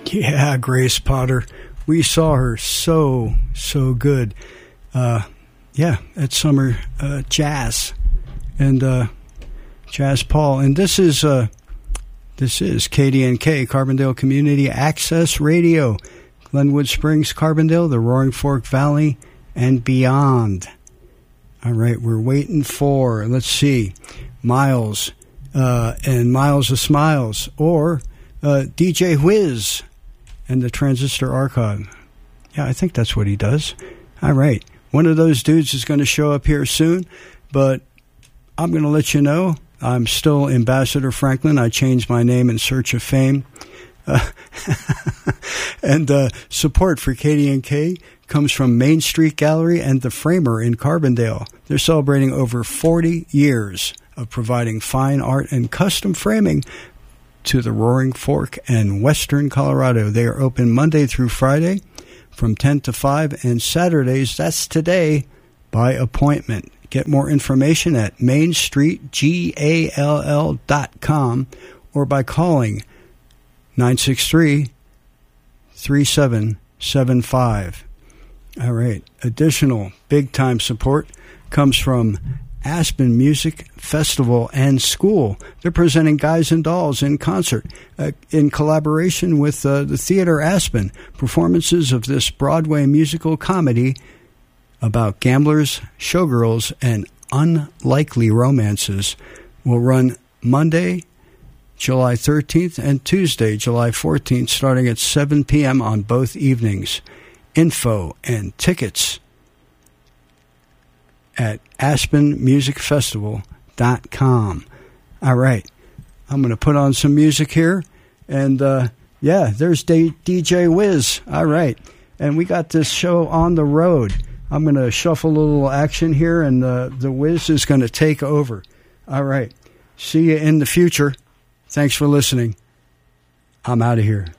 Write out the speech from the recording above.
Yeah, Grace Potter. We saw her so good. At Summer Jazz and Jazz Paul. And this is KDNK, Carbondale Community Access Radio, Glenwood Springs, Carbondale, the Roaring Fork Valley, and beyond. All right, we're waiting for, let's see, Miles and Miles of Smiles, or DJ Whiz and the Transistor Archive. Yeah, I think that's what he does. All right, one of those dudes is going to show up here soon, but I'm going to let you know I'm still Ambassador Franklin. I changed my name in search of fame. And support for KDNK comes from Main Street Gallery and The Framer in Carbondale. They're celebrating over 40 years of providing fine art and custom framing to the Roaring Fork and Western Colorado. They are open Monday through Friday from 10 to 5, and Saturdays, that's today, by appointment. Get more information at mainstreetgall.com or by calling 963-3775. All right. Additional big-time support comes from Aspen Music Festival and School. They're presenting Guys and Dolls in concert in collaboration with the Theater Aspen. Performances of this Broadway musical comedy about gamblers, showgirls, and unlikely romances will run Monday, July 13th, and Tuesday, July 14th, starting at 7 p.m. on both evenings. Info and tickets at aspenmusicfestival.com. All right. I'm going to put on some music here. And, there's DJ Whiz. All right. And we got this show on the road. I'm going to shuffle a little action here, and the Whiz is going to take over. All right. See you in the future. Thanks for listening. I'm out of here.